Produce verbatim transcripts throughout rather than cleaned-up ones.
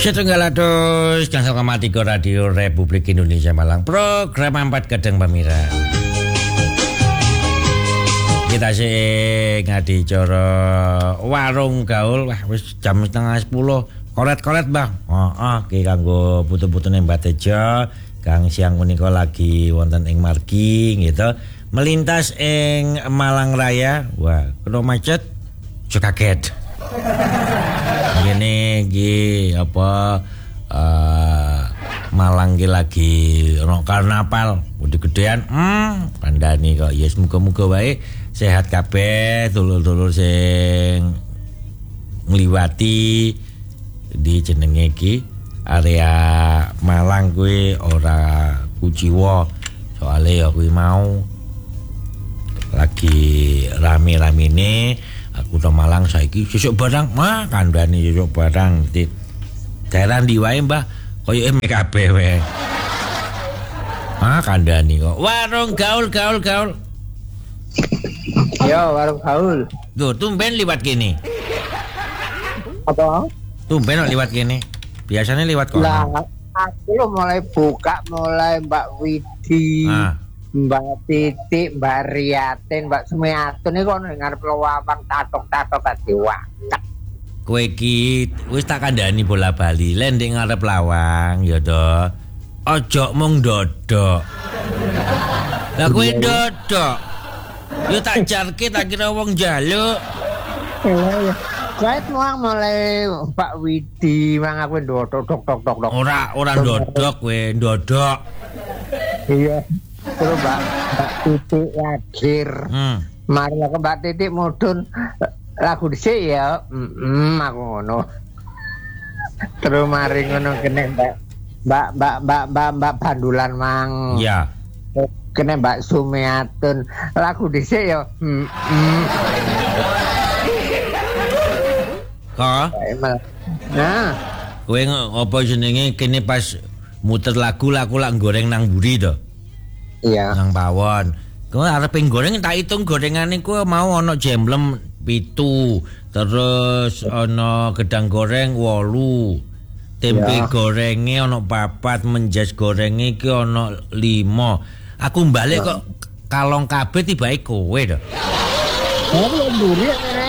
Setunggal atus Gangsal koma tiga Radio Republik Indonesia Malang. Program empat Kadang Pamira. Kita sih ngadi coro warung gaul. Wah wis jam setengah sepuluh. Koret-koret bang. Oh, oh ki kanggo putu-putune Mbak Tejo. Kang siang punika lagi wonten ing margi gitu. Melintas ing Malang Raya. Wah, kena macet. Jo kaget. Gini gi apa uh, Malang ki lagi ono karnaval gede-gedean hmm kandhani kok ya yes, muga-muga wae sehat kabeh dulur-dulur sing ngliwati di jenenge iki area Malang kuwi ora kuciwa soalé ya kuwi mau lagi rame-ramene. Aku udah Malang saiki sesuk barang mah kandhani sesuk barang di daerah ndi wae Mbah koyo M K B wae. Ah kandhani kok warung gaul gaul gaul. Yo warung gaul. Tuh tumben liwat kene. Apa? Tumben kok liwat kene. Biasanya liwat kono. Lah aku lo mulai buka mulai Mbak Widi. Ah. Mbak Titik, Mbak Riatin, Mbak Sumiatun iki kono ngarep lawang tatok-tatok ati wakat. Kowe iki wis tak kandhani bola bali, lek ndek ngarep lawang ya to. Aja mung dodok. Lah kowe dodok. Yo tak jarke tak kira wong njaluk. Iya. Kowe muang mulai Pak Widi mang aku dodok tok tok tok tok. Ora ora dodok kowe, ndodok. Iya. Terus Mbak, Mbak Titik lahir. Hmm. Mari aku Mbak Titik mudun lagu dhisik ya. Heeh, aku ngono. Terus mari ngono kene Mbak Mbak Mbak Mbak Mbak, Mbak Bandulan mang. Iya. Kene Mbak Sumiatun lagu dhisik ya. Heeh. Kok? Nah, kowe apa jenenge kene pas muter lagu laku lak goreng nang mburi to? Iya. Nang pawon. Kowe arep goreng tak hitung gorengane kowe mau ana jemblem pitu, terus ana gedang goreng wolu. Tempe ya. Gorenge ana papat, menjas gorenge iki ana lima. Aku balik ya. Kok kalong kabeh tibake kowe to. Oh, mburi ngene.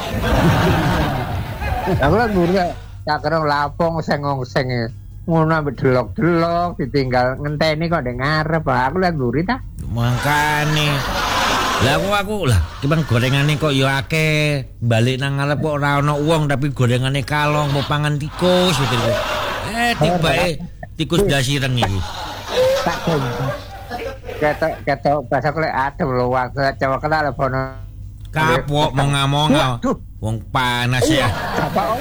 Aku lan mburi tak kira lapong seng-seng. Ngono ambek delok-delok ditinggal ngenteni kok ndek ngarep. Aku lihat mburi ta. Mangkane. Lah aku aku lah timbang gorengane kok ya akeh. Balik nang ngarep kok ora ana wong tapi gorengane kalong mau pangan tikus gitu. Eh tibake tikus dasireng iki. Tak ketok ketok bahasa kok lek adem lho wong Jawa kenal bono. Kapok monga-monga. Wong panas ya. Apa?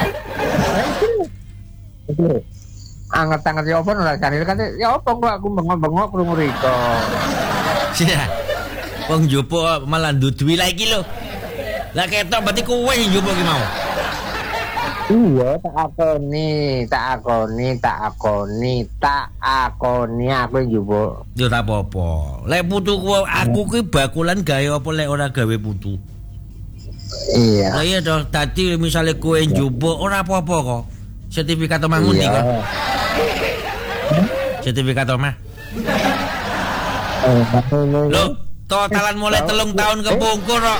Anget-anget ya apa ora jane kan ya apa kok aku bengok-bengok krungu riko. Sia. Wong jopo malah nduduwi lha iki lho. Lah ketok berarti kowe sing jopo ki mau. Iya, tak akoni, tak akoni, tak akoni, tak akoni aku jopo. Yo tak apa-apa. Lek putu aku ki bakulan gawe apa lek ora gawe putu. Iya. Lah iya toh tadi misale kowe jopo ora apa-apa kok. Sertifikat omah ngendi kok? Sertifikat omah. Loh, totalan mulai telung tahun kepungkur kok.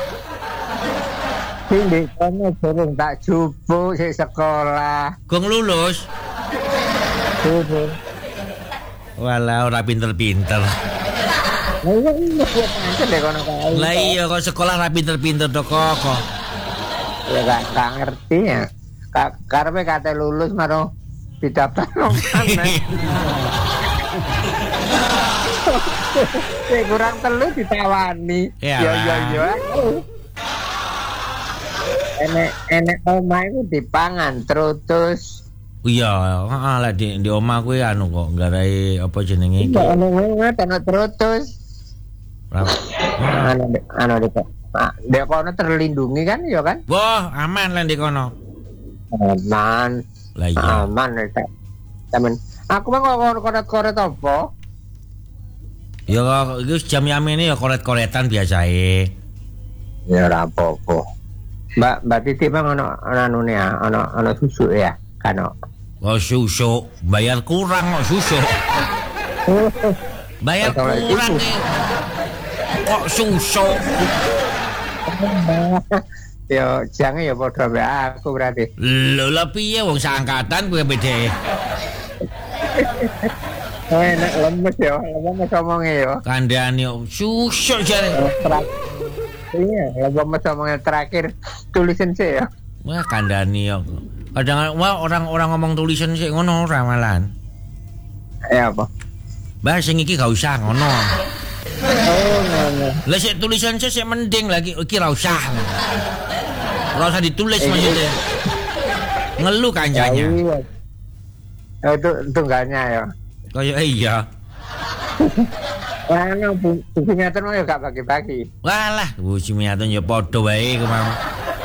Sing ndek kono durung tak jupuk sik sekolah. Gong lulus. Durung. Walah ora pinter-pinter. Lah iya pancen ndek kono kae. Lah iya kok sekolah ora pinter-pinter to kok. Ya gak ngerti ya. Karepe kate lulus maro didaftar nang sana. Sing kurang telu ditawani. Yo yo yo. Enek enek omah iku dipangan terus. Iya, heeh lah di di omah kuwi anu kok nggarai apa jenenge iki. Iya, anu ngono terus. Anu anu dek. Dek kono terlindungi kan ya kan? Wah, aman lah di kono. Aman. Lah iya. Aman ta. Temen. Aku mah kok koret-koret apa? Ya iki jam yamene ya koret-koretan biasae. Ya ora apa-apa. Mbak Mbak Titi mah ono anune ya, ono ono susu ya. makan kok. Oh susu, bayar kurang kok susu. Bayar kurang nih. Kok susu? Yo jangan ya padha wae aku berarti. Lho lah piye wong seangkatan kowe beda. Oh enak lemes ya, lemes ngomongnya ya. Kandhane susu jare. Iya, lemes ngomongnya terakhir tulisan sih ya. Wah kandhane yo. Kadang wah orang-orang ngomong tulisan sih ngono ora malan. Ya apa? Bah sing iki gak usah ngono. Oh ngono. Lah sik tulisan sih sik mending lagi iki ora usah. Ora usah ditulis maksudnya. Ngeluh kancanya. Oh, itu tunggalnya ya. Kayak iya. Wah, no, buku nyata mau ya gak bagi-bagi. Walah, buku nyata ya padha wae ku mau.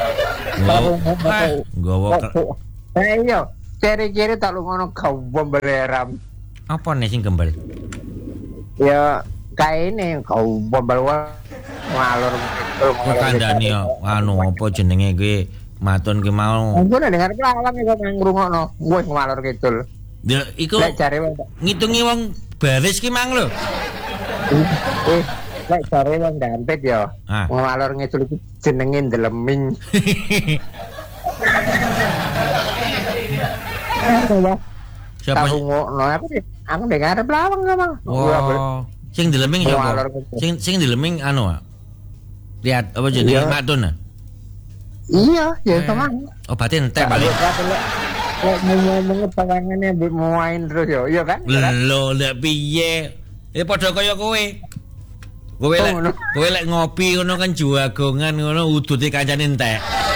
Gowo. Eh iya, ciri-ciri tak lu ngono gembel beram. Apa nih sing gembel? Ya kayak ini kau gembel ngalor kok kandhane anu apa jenenge kuwi maton ki mau. Aku nek dengar pelawang iku nang ngrungokno, wis ngalor kidul. Ya iku ngitungi wong baris ki mang lho. Eh, lek jare wong dampet ya. Ngalor ngidul iki jenenge ndeleming. Siapa ngono aku aku dengar pelawang Bang. Oh. Sing ndeleming sapa? Sing sing ndeleming anu. Lihat apa jenenge matun. Iya, ya teman. Obat entek balik. Lek ngomong pangangane mbok main terus yo, iya kan? Lho, lek piye? Ya padha kaya kowe. Kowe lek kowe lek ngopi ngono kan juagongan ngono udute kancane entek.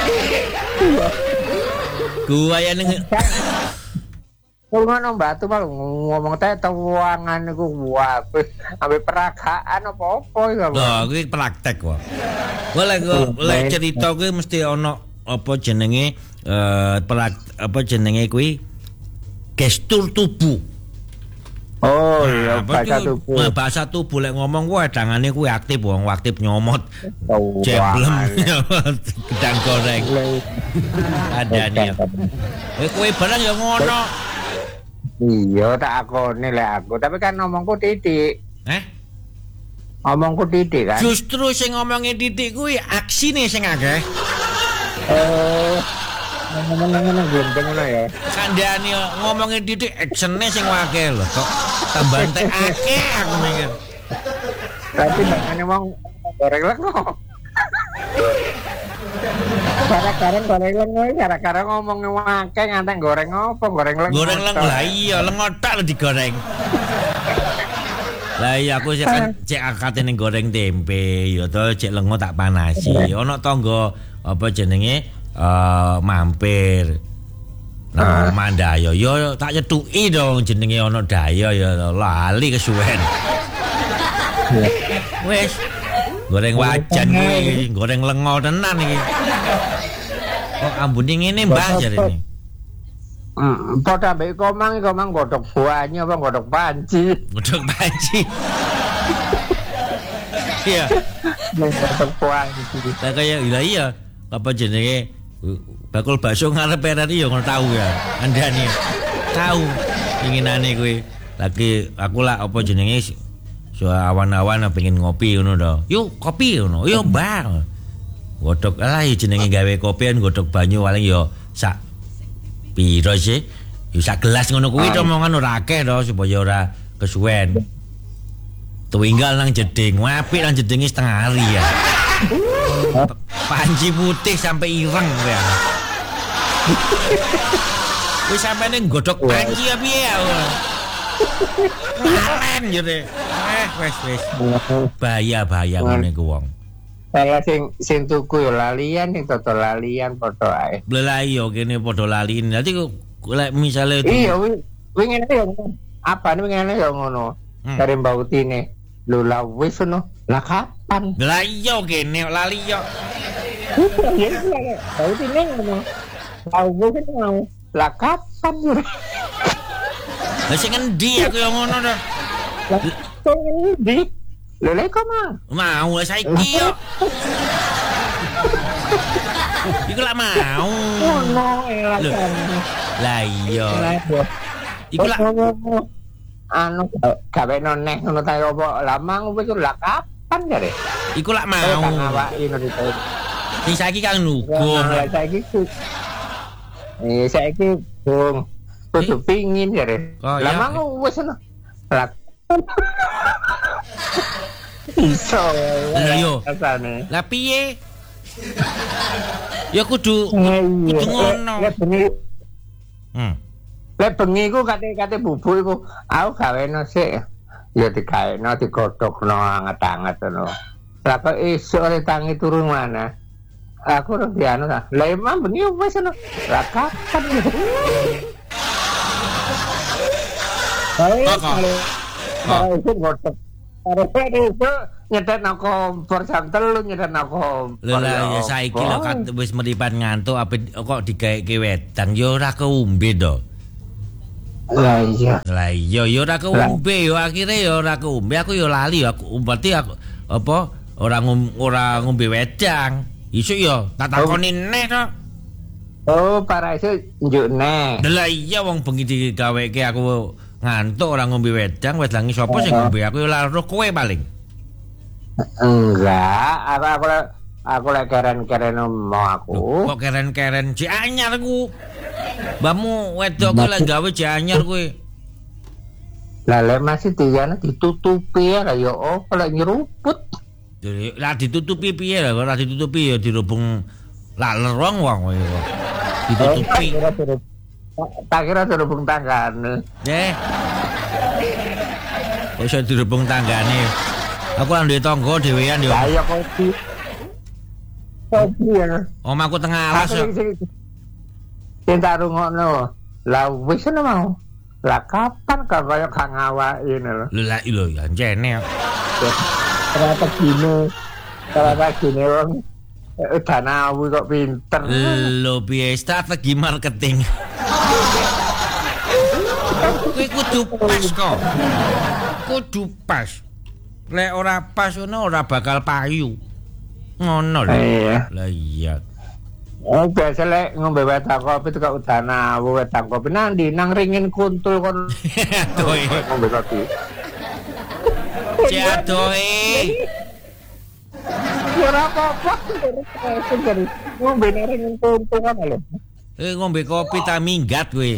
Gua ya ning ngono batu malu ngomong teh tuangan iku wae ambe peragaan apa-apa iku. Lho, kuwi praktek kok. Kowe lek lek cerita kuwi mesti ana apa jenenge eh apa jenenge kuwi gestur tubuh. Oh iya, bahasa tubuh. Nah, bahasa tubuh lek ngomong kuwi dangane kuwi aktif wong aktif nyomot. Jeblem gedang goreng. Adane. Eh kowe barang ya ngono. Iya tak akone lek aku, tapi kan ngomongku titik. Eh? Ngomongku titik kan. Justru sing ngomongin titik kuwi aksine sing akeh. Eh ngomong-ngomong gendeng ngono ya. Kandhane ngomongin titik aksine sing akeh lho kok tambah entek akeh aku mikir. Tapi makane wong goreng lengo. Cara-cara goreng lengo, cara-cara ngomong akeh ngantek goreng apa goreng lengo. Goreng lengo lah iya lengo tak lho digoreng. Lah iya aku sik kan cek akate ning goreng tempe ya to cek lengo tak panasi. Ono tangga apa jenenge uh, mampir. Nah, Mandaya yo tak nyetuki dong jenenge ono daya ya lali kesuwen. Wes goreng wajan kuwi, goreng lengo tenan iki. Kok ambune ngene Mbah jarene. Hmm, padha mbek komang komang godhog banyu apa godhog panci. Godhog panci. Iya. Godhog panci. Lah kaya iya apa jenenge bakul bakso ngarep-arep ya ngono tahu ya. Andane. Tahu inginane kuwi. Lagi aku lah apa jenenge so awan-awan pengen ngopi ngono to. Yuk kopi ngono. Yo Bang. Godhog lah jenenge gawe kopian godhog banyu paling yo sak piro sih? Yo sak gelas ngono kuwi to omongan ora akeh to supaya ora kesuwen. Tuwinggal nang jeding, apik nang jedinge setengah hari ya. Panci putih sampai ireng ya. Wis sampeyan godhog panci ya piye ya. Keren jare. Eh wis wis. Bahaya-bahaya ngene ku wong. Saya sing sing tuku yo lalian sing toto lalian padha ae. Lah iya kene padha lalian. Dadi lek misale iya wingi yo apa wingi yo ngono. Dari mbautine. Lho la wis ngono. Lah kapan? Lah iya kene lali yo. Mbautine ngono. Lah wis ngono. Lah kapan? Lah sing endi aku yo ngono to. Lah sing endi? Lho lek kok mau saiki yo. Iku lak mau. Ngono elak. Lah iya. Iku lak anu gawe noneh ngono ta opo? Lah mang wis lak kapan jare? Iku lak mau. Kang awake ngono itu. Sing saiki Kang Nugo. Lah saiki eh saiki Bung kudu pingin jare. Lah mang wis ono. Lah iso. Lah yo. Lah piye? Ya kudu kudu ngono. Lah bengi. Hmm. Lah bengi ku kate-kate bubuk iku aku gaweno sik. Ya digaeno digodhogno anget-anget ngono. Lah kok esuk ora tangi turu mana? Aku ora dianu ta. Lah emang bengi wis ono. Lah kapan? Baik. Kalau itu godhog. Karo itu nyetet nang kompor jam telu nyetet nang kompor. Lha ya saiki lho kat wis meripat ngantuk ape kok digaeke wedang ya ora keumbe to. Lah iya. Lah iya ya ora keumbe ya akhire ya ora keumbe aku ya lali aku berarti aku apa ora ngom, ora ngombe wedang. Isuk ya tak takoni neh to. Oh, para isu njuk neh. Lah iya wong bengi digaweke aku ngantuk ora ngombe wedang, wedangi sapa sing ngombe aku ya ora roh kowe paling. Enggak, aku aku aku lek keren-keren mau aku. Loh, kok keren-keren si anyar ku. Mbahmu wedok kowe lek gawe si anyar kowe. Lah lek masih diana ditutupi ya ya opo lek nyeruput. Lah ditutupi piye lah ora ditutupi ya dirubung lah lerong wong kowe. Ditutupi. Tak kira dirubung tanggane. Eh. Kok iso dirubung tanggane? Aku lan duwe tangga dhewean yo. Lah ya kopi. Kopi ya. Omahku tengah alas yo. Sing tak rungokno. Lah wis ngono mau. Lah kapan kok kaya Kang awake lho. Lho lah lho ya jene. Ternyata gini. Ternyata gini wong. Dana awu kok pinter. Lho piye strategi marketing. Kowe kudu pas kok. Kudu pas. Lek ora pas ngono ora bakal payu. Ngono lho. Lah iya. Oh, biasa lek ngombe wedang kopi itu kok udana awu wedang kopi nang ndi nang ringin kuntul kon. Adoe ngombe kopi. Adoe. Ora apa-apa. Ngombe nang ringin kuntul kan lho. Eh ngombe kopi ta minggat kowe.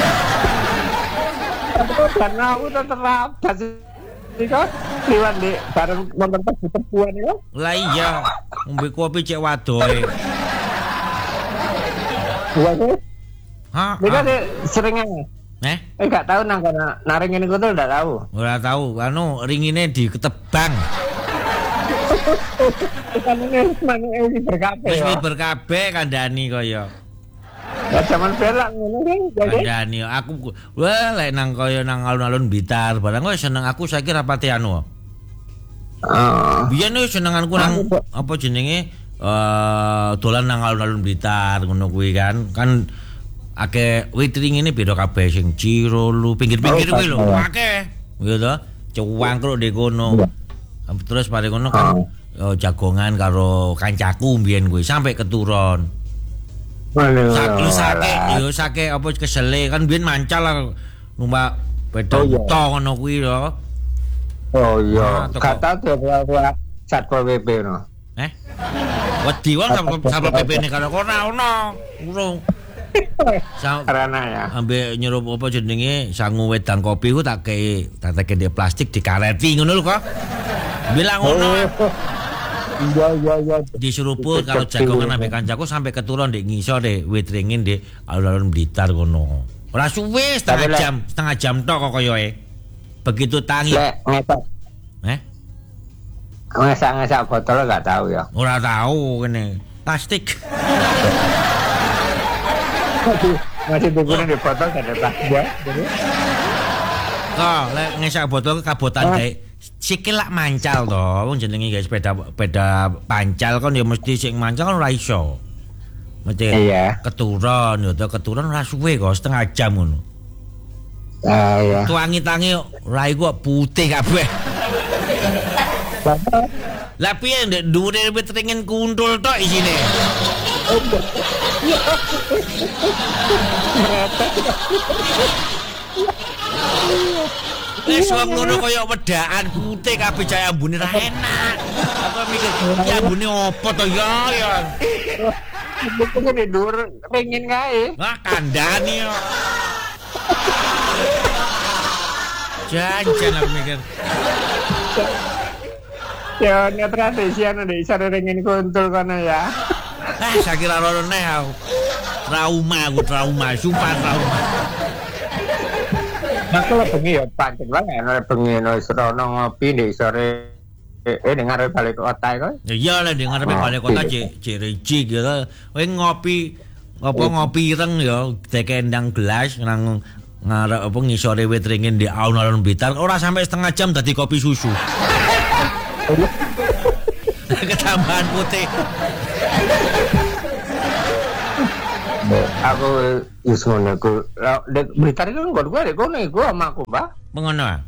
Karena aku tetep apa sih? Iko liwat di bareng nonton tebu-tebuan yo. Lah iya, ngombe kopi cek wadoe. Waduh. Hah? Dia sering Eh? Eh gak tahu nang kana naring ini kutul ndak tahu. Ora tahu, anu ringine diketebang. Kan ini mana ini berkabeh. Wis berkabeh kandhani kaya. Ya zaman pelak ngono kan jadi. Kandhani aku wah lek nang kaya nang alun-alun Blitar barang kok seneng aku saiki rapati anu. Oh. Biyen wis senenganku nang apa jenenge eh dolan nang alun-alun Blitar ngono kuwi kan. Kan akeh witring ini beda kabeh sing Cirolu pinggir-pinggir kuwi lho akeh. Ya to, cuwangkruk ndek kono. Terus mari ngono kan oh, jagongan karo kancaku mbiyen kuwi sampai keturun. Saklu sake yo sake apa kesele kan biyen mancal lah numpak beda uta ngono kuwi lho. Oh iya, kata dhewe Satpol P P no. Eh? Wedi wong Satpol P P ne karo ora ono. Urung. Karena ya. Ambek nyerup apa jenenge sangu wedang kopi ku tak kei tak teke di plastik dikareti ngono lho kok. Bilang ngono. Iya iya iya. Diseruput kalau jagongan ambek kancaku sampai keturun ndek ngisor ndek witringin ndek alun-alun Blitar ngono. Ora suwe setengah jam, setengah jam tok kok koyoe. Begitu tangi. Lek ngetok. Eh? Ngesak-ngesak botol enggak tahu ya. Ora tahu kene. Plastik. Masih tukuran di botol ada plastik ya. Kok lek ngesak botol kabotan kae sikil lak mancal to, wong jenenge guys sepeda sepeda pancal kan ya mesti sing mancal kan ora iso. Mesti iya. Keturun ya to keturun ora suwe kok setengah jam ngono. Ah iya. Tuangi-tangi ora iku putih kabeh. Lah piye ndek dhuwure wit ringin kuntul tok isine. Wis wong ngono kaya wedaan putih kabeh cah ambune ra enak. Aku mikir, ya ambune opo to ya ya. Buku di dur pengen kae. Wah, kandhani yo. Jangan aku mikir. Ya, ini tradisi anu deh, sare pengen kuntul kono ya. Ah, saya kira rono neh aku. Trauma aku, trauma, sumpah trauma. Aku lah bengi ya pancen banget, nek bengi no serono ngopi di sore eh dengar balik kota kok. Ya iya lah dengar balik kota cek cek reji gitu. Kowe ngopi apa ngopi ireng ya dekendang gelas nang ngarep apa ngisore wit ringin di alun-alun Blitar ora sampai setengah jam dadi kopi susu. Ketambahan putih. Aku wis ngono ku. Blitar itu nggon gua kono iku omaku, Mbah. Mengono ah.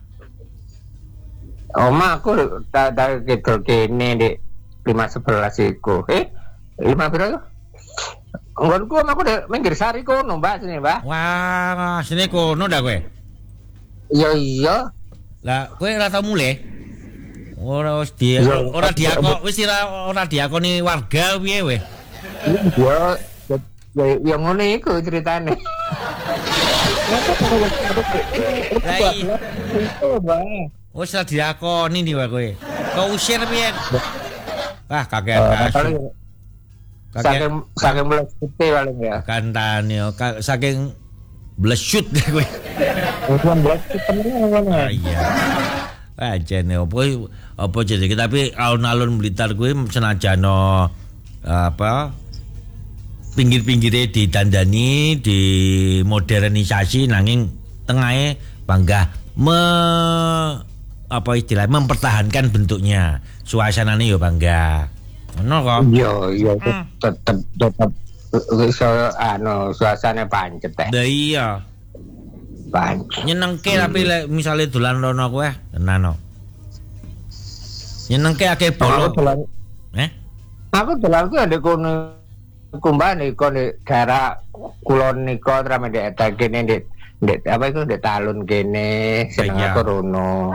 Oma aku tak tak gitu kene di lima sebelas iku. Eh, lima berapa? Nggon ku omaku di minggir sari kono, Mbak, sini, Mbak. Wah, sini kono dah kowe. Iya iya. Lah, kowe ora tau mulih? Ora wis dia, ora diakon, wis ora diakoni warga piye weh? Iya, ya ya ngono iku ceritane. Lah iya. Wis ora diakoni ndi wae kowe. Kok usir piye? Wah, kakek kasu. Saking saking blesut paling ya. Kantane saking blesut kowe. Bukan blesut tenan. Iya. Ajane opo opo jenenge tapi alun-alun Blitar kuwi senajan apa pinggir-pinggire ditandani di modernisasi nanging tengahe bangga me apa istilah mempertahankan bentuknya suasanane yo bangga ngono kok iya iya tetep tetep iso anu suasana pancet teh lah iya pancet nyenengke hmm. Tapi lek misale dolan rono kowe tenan nyenengke akeh bolo eh aku dolan ku ndek kono kumbane kono gara kulon niko trame ndek eta kene ndek ndek apa iku ndek talun kene seneng aku rono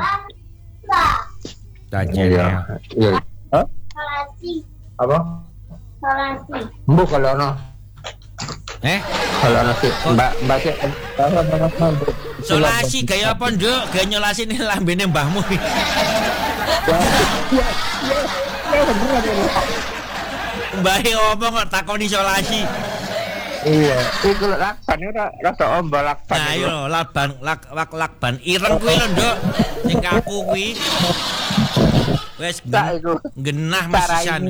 Tajen ya. Iya. Hah? Solasi. Apa? Solasi. Mbok kalau ono. Eh? Kalau ono sih Mbak Mbak sih. Solasi gaya apa, Nduk? Gaya nyolasi nih lambene mbahmu. Mbah e omong kok takoni solasi. Iya, iku lakban ora rada ombo lakban. Nah, iya lakban lak lak lakban ireng kuwi lho, Nduk. Sing kaku kuwi. Wes genah mesisan.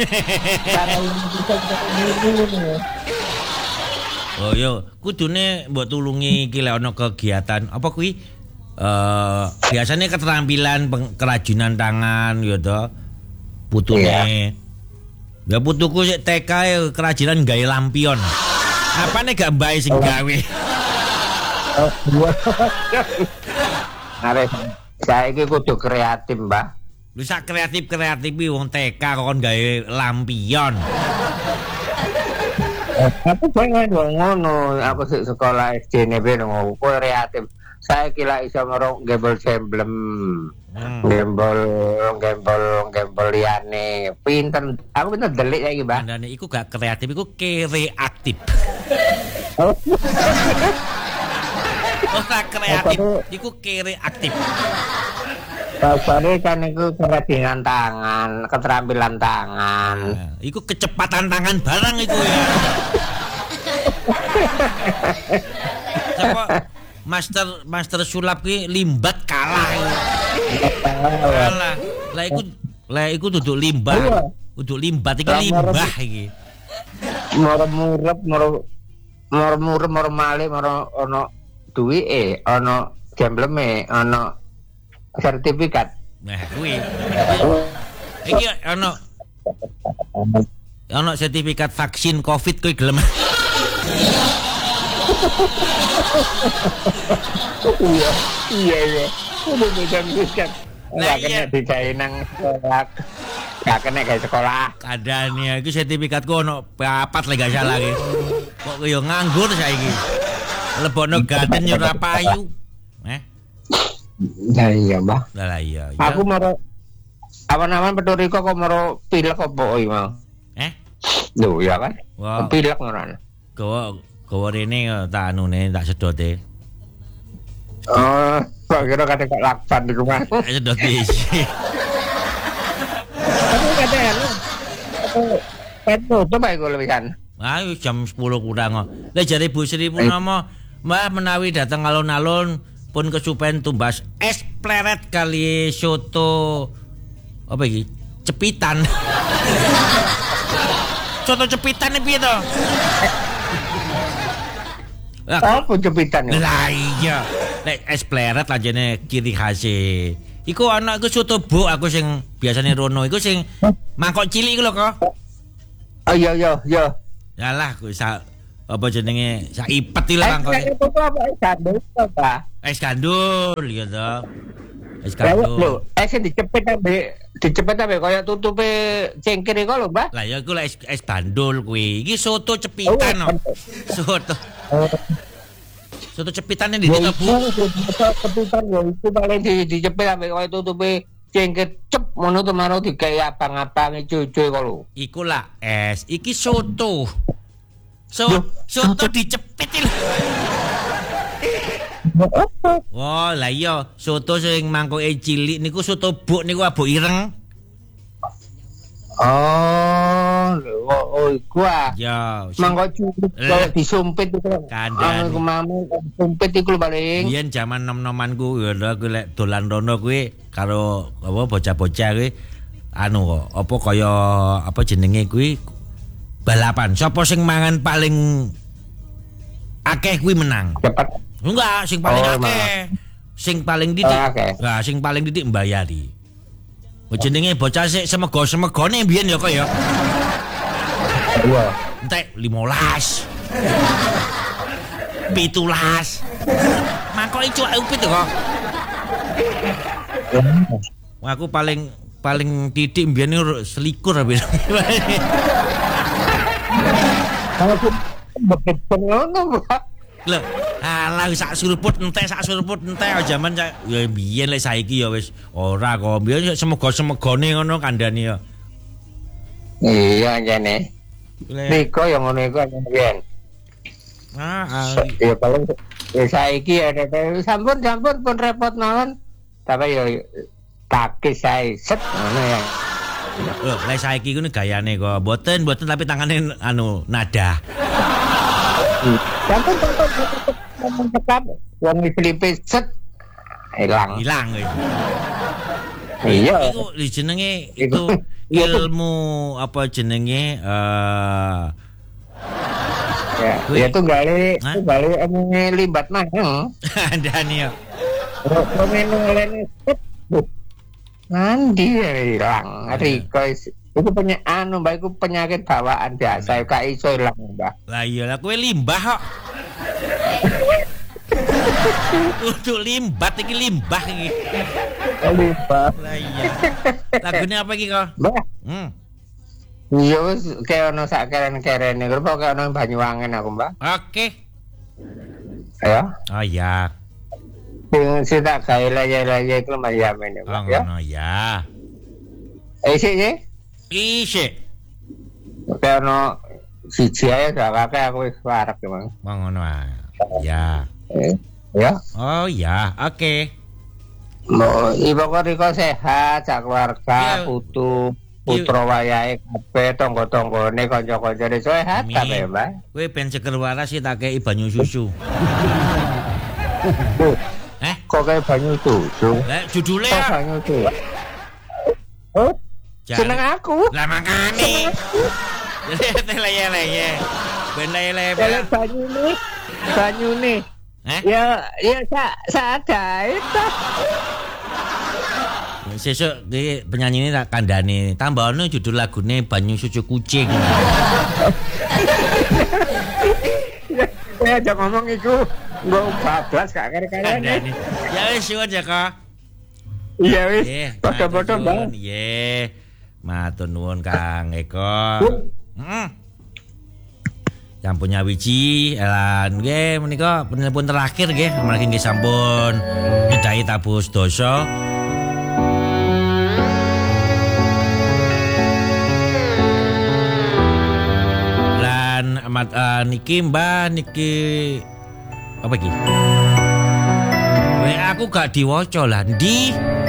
Oh yo, kudune mbok tulungi iki lek ana kegiatan apa kuwi? Eh biasanya keterampilan kerajinan tangan yo to. Putune. Ya putuku sik T K kerajinan gawe lampion. Apane gak mbae sing gawe? Oh, arep saiki kudu kreatif, Mbah. Lu sak kreatif-kreatif iki wong T K kon gawe lampion. Aku pengen ngono, aku sik sekolah S D ne ben ngono, kreatif. Saiki lak iso ngero gembol semblem. Gembol, gembol, gembol liyane. Pinten, aku pinten delik saiki, Mbah. Andane iku gak kreatif, iku kreatif. Oh. Ora kreatif, iku kreatif. Basane kan iku kerajinan tangan, keterampilan tangan. Nah, iku kecepatan tangan barang iku ya. Siapa master master sulap ki limbat kalah. Kalah. Lah iku lah iku duduk limbah. Duduk limbat iki limbah iki. Murep-murep, murep-murep, murep male, murep ono duwike, ono gembleme, ono sertifikat. Nah, kuwi. Iki ono ono sertifikat vaksin Covid kuwi gelem. Iya, iya iya. Udah sertifikat. Lah kena digawe nang sekolah. gak kena gawe sekolah. Kandhane iki sertifikatku ono papat lek gak salah iki. Kok yo nganggur saiki. Lebokno gaten yo ora payu. Eh. Lah iya, Mbah. Lah iya. Aku mau awan-awan Peturiko kok mau pilek opo iki mau. Eh? Lho, ya kan? Wow. Pilek ngono. Gawa gawa rene tak anune tak sedote. Oh, kok kira kate kok lakban di rumah. Sedot isi. Tapi kate anu. Petu coba iku lewisan. Ayo jam sepuluh kurang kok. Lah jare Bu Sri Purnomo, Mbah menawi dateng alun-alun pun kesupen tumbas es pleret kali soto apa iki? Cepitan. Soto cepitan iki piye to? Apa cepitan? Lah iya. Nek es pleret ajene ciri khase. Iku ana iku soto buk aku sing biasane rono iku sing mangkok cilik iku lho kok. Oh iya iya iya. Yalah kok sak apa jenenge sak ipet iki lho mangkoke. Itu apa es gandul apa? Es gandul ya to. Es Lho, gandul. es sing dicepet ambek dicepet ambek kaya tutupe cengkir iku lho, Mbah. Lah ya iku es es bandul kuwi. Iki soto cepitan no. Soto. Soto cepitan yang di Ya Bu. iku cepitan ya iku paling di dicepet ambek kaya tutupe cengkir cep ngono to maro digawe abang-abang cucu kok lho. Iku lah es, iki soto. So, soto dicepit lho. Wah, lah iya, soto sing mangkoke cilik niku soto buk niku abuk ireng. Oh, lho, oh iku ah. Ya, Mangko cukup kalau disumpit itu. Kandhane. Aku mami sumpit iku lho paling. Biyen jaman nom-nomanku ya aku lek dolan rono kuwi karo apa bocah-bocah kuwi anu kok apa kaya apa jenenge kuwi balapan. Sapa sing mangan paling akeh kuwi menang. Cepat. Enggak, sing paling Oh, akeh. Sing paling didik. Oh, akeh. Nah, sing paling didik mbayari. Oh, jenenge bocah sik semego-semegone biyen ya kok ya. Iya. Entek limolas. Pitulas. Mangkok iku upit kok. Wah, aku paling paling didik mbiyen selikur habis. Kalau begitu ngono, Mbak. Lho, alah sak suruput entek sak suruput entek jaman ya biyen lek saiki ya wis ora kok. Biyen semego-semegone ngono kandhane ya. Iya jane. Niko yang ngono iku yen. Ah, ah. Ya paling ya saiki ada sampun sampun pun repot mawon. Tapi ya takis sae set ngono ya. Lho, lek saiki ku gayane kok. Mboten, mboten tapi tangane anu nada. Sampun sampun sampun tetap wong Filipin set hilang. Hilang kuwi. Iya. Iku jenenge itu ilmu apa jenenge eh Ya, ya itu gale, itu gale omongnya libat mang. Andani ya. Komen ngene set. Nanti hilang. Riko itu punya anu mbak itu penyakit bawaan biasa kak iso hilang mbak. Lah iya lah kowe limbah kok. Kudu limbat iki limbah iki. Limbah. Lah iya. Lagune apa iki kok? Mbak. Hmm. Iya wis kaya ono sak keren-kerene karo kaya ono Banyuwangen aku mbak. Oke. Ya. Oh iya. Sing sing tak gawe laya-laya iku Mbak men Oh ya. ngono ya. Eh sik sik. Isik. Kaya ono siji ae gak apa-apa aku wis warep ya, Mang. Oh ngono ah. Ya. Eh, ya. Oh ya, oke. Mau ibu Riko sehat, sak keluarga, Iya. putu, putra wayahe kabeh tangga-tanggane kanca-kancane sehat Amin. kabeh, Mbak. Kowe ben seger waras sih tak kei banyu susu. Oh, Eh, kok kayak banyu susu? lah judule Kok ya. banyu susu? Oh, Jare- seneng aku. Lah makane. Jadi leye-leye. Ben leye-leye. Kalau banyu nih, banyu nih. Eh? Ya, ya sa sadai ta. Sesuk di penyanyi ini tak kandhani. Tambahane judul lagune Banyu Susu Kucing. Ya aja ngomong iku. Nggo bablas gak kare-kare. Kandhani. Ya wis suwun ya, Kak. Iya wis. Nggih, Padha-padha, matur Mbak. suwun. Nggih. Matur nuwun Kang Eko. Heeh. Sampun nyawiji lan nggih menika penelpon terakhir nggih amargi nggih sampun nyedai tabuh sedasa. Lan amat uh, niki Mbah niki apa iki? W A aku gak diwaca lah ndi.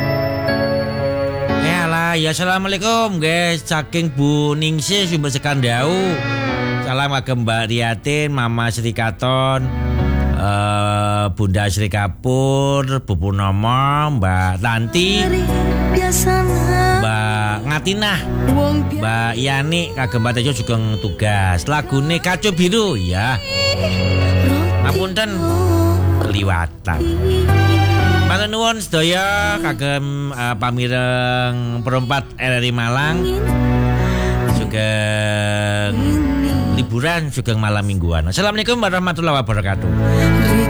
Yalah ya assalamualaikum guys saking Bu Ningsih Sumber Sekandau. Salam agem Mbak Riatin, Mama Sri Katon, uh, Bunda Sri Kapur, Bu Purnomo, Mbak Tanti, Mbak Ngatinah, Mbak Yani, kagem Mbak Tejo juga tugas. Lagune Kacu Biru ya. Ngapunten keliwatan. Matur nuwun sedaya kagem uh, pamireng perempat R R I Malang. Sugeng liburan, sugeng malam mingguan. Assalamualaikum warahmatullahi wabarakatuh.